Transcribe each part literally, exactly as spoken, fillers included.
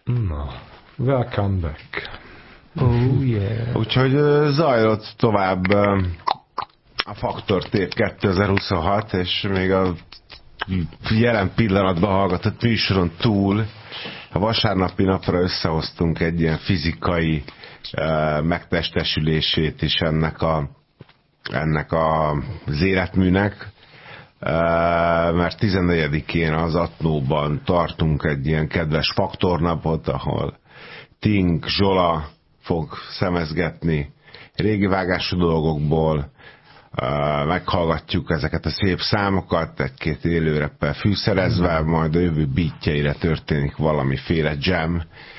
Na, welcome back. Oh yeah. Úgyhogy zajlott tovább a Faktortép kétezer-huszonhat, és még a jelen pillanatban hallgatott műsoron túl a vasárnapi napra összehoztunk egy ilyen fizikai megtestesülését is ennek a ennek a, az életműnek, mert tizennegyedikén az Atnóban tartunk egy ilyen kedves faktornapot, ahol Tink Zsola fog szemezgetni régi vágású dolgokból, meghallgatjuk ezeket a szép számokat, egy-két élőreppel fűszerezve, majd a jövő beatjeire történik valamiféle jam.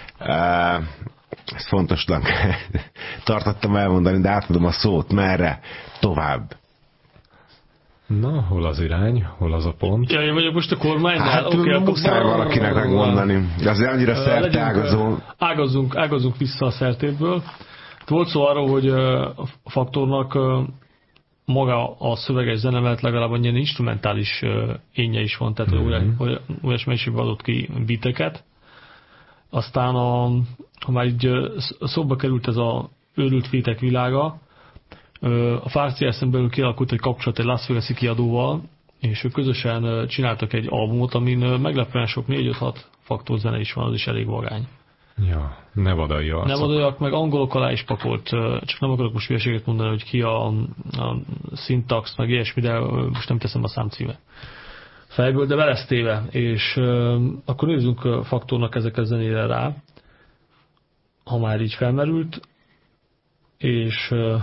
Ezt fontosnak tartottam elmondani, de átadom a szót, merre tovább. Na, hol az irány, hol az a pont? Ja, én vagyok most a kormánynál. Hát okay, muszáj akkor... valakinek megmondani. De azért annyira szerte ágazó. Ágazzunk, ágazzunk vissza a szertépből. Volt szó arról, hogy a Faktornak maga a szöveges zene, mert legalább annyi instrumentális énje is van, tehát mm-hmm. olyas mennyiségben adott ki beateket. Aztán a, ha már így szóba került ez a őrült fétek világa, a Fárci eszem belül kialakult egy kapcsolat egy Las Vegas-i kiadóval, és ők közösen csináltak egy albumot, amin meglepően sok négy-öt-hat faktor zene is van, az is elég vagány. Ja, nevadai arcok. Nevadaiak, meg angolok alá is pakolt, csak nem akarok most hülyeséget mondani, hogy ki a, a syntax, meg ilyesmi, de most nem teszem a számcímet fejből, de velesztéve, és uh, akkor nézzünk a Faktornak ezek a zenére rá, ha már így felmerült, és uh,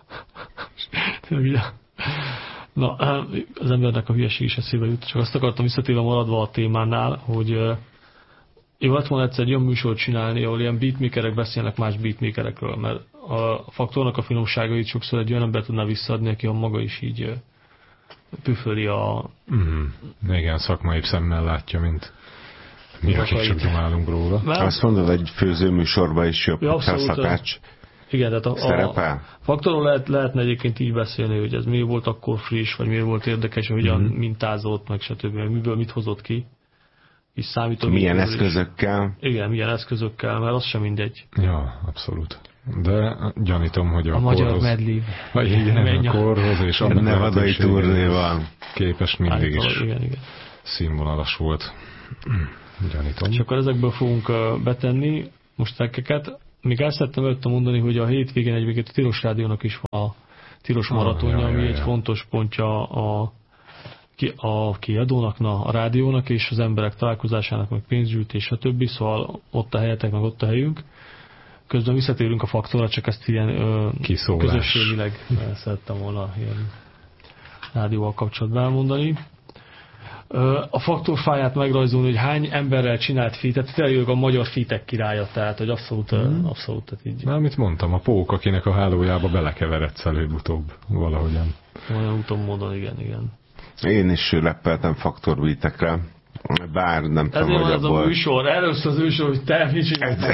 na, az embernek a hülyeség is eszébe jut, csak azt akartam visszatéve maradva a témánál, hogy uh, jó lett volna egyszer egy olyan műsort csinálni, ahol ilyen beatmakerek beszélnek más beatmakerekről, mert a Faktornak a finomságait sokszor egy olyan ember tudná visszaadni, aki a maga is így uh, püföli a... Mm, igen, szakmai szemmel látja, mint mi, akik csak dumálunk róla. Mert... Azt mondod, egy főzőműsorban is jobb, ja, szakács igen, tehát a, szerepel. A Faktoron lehet, lehetne egyébként így beszélni, hogy ez miért volt akkor friss, vagy miért volt érdekes, hogyan mm-hmm. mintázott, meg stb. Meg miből mit hozott ki. És számítom, milyen eszközökkel. Is. Igen, milyen eszközökkel, mert az sem mindegy. Ja, abszolút. De gyanítom, hogy a, a korhoz... magyar medley. Vagy igen, a korhoz és a nevadai turnéval képes mindig Állítólag, is igen, igen. színvonalas volt. Gyanítom. És akkor ezekből fogunk betenni most trekkeket. Még el szerettem előtte mondani, hogy a hétvégén egyébként a Tilos Rádiónak is van a Tilos Maratonja, ah, ja, ami ja, ja. egy fontos pontja a, a kiadónak, na, a rádiónak és az emberek találkozásának, meg pénzgyűjtés, stb. Szóval ott a helyetek, meg ott a helyünk. Közben visszatérünk a Faktorra, csak ezt ilyen ö, közösségileg szerettem volna ilyen rádióval kapcsolatban elmondani. A Faktor fáját megrajzolni, hogy hány emberrel csinált featet, tényleg a magyar featek királya, tehát hogy abszolút, hmm. abszolút tehát így. Na, amit mondtam, a pók, akinek a hálójába belekeveredsz előbb-utóbb valahogyan. Olyan úton, módon, igen, igen. Én is leppeltem Faktor beatekre, bár nem tudom, hogy abból... Ezért van az a műsor, először az műsor, hogy te mit csinálsz.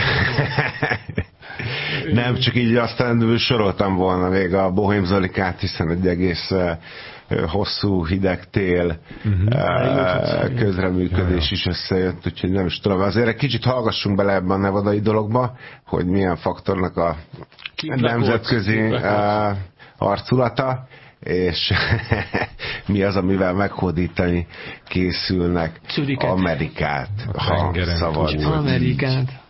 Nem, csak így aztán soroltam volna még a Bohém Zolikát, hiszen egy egész hosszú, hideg tél uh-huh. közreműködés is összejött, úgyhogy nem is tudom. Azért egy kicsit hallgassunk bele ebben a nevadai dologba, hogy milyen Faktornak a nemzetközi uh, arculata, és mi az, amivel meghódítani készülnek Czüriket. Amerikát, ha szabad. Amerikát.